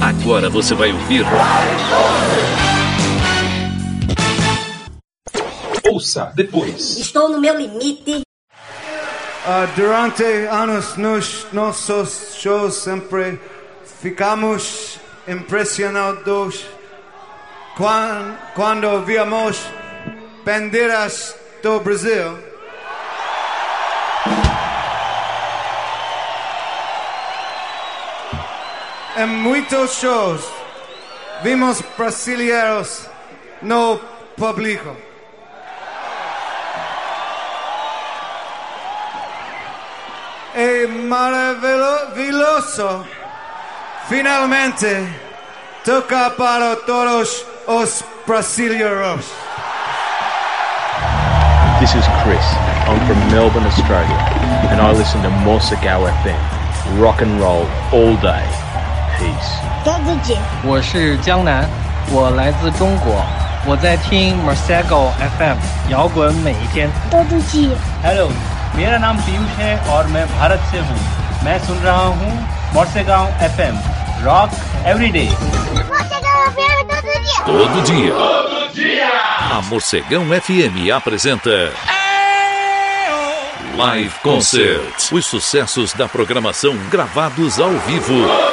Agora você vai ouvir. Ouça depois. Estou no meu limite. Durante anos nos nossos shows sempre ficamos impressionados quando víamos bandeiras do Brasil. Em muitos shows vimos brasileiros no público. É maravilhoso finalmente toca para todos os brasileiros. This is Chris. I'm from Melbourne, Australia, and I listen to Morsegao FM. Rock and roll all day. Peace. 我是江南，我来自中国，我在听 Morsegao FM， 摇滚每一天。Hello, मेरा नाम पीयूष है और मैं भारत से हूँ। मैं सुन रहा हूँ Morsegao FM, Rock Every Day. Todo dia. A Morsegão FM apresenta Live Concert. Os sucessos da programação gravados ao vivo.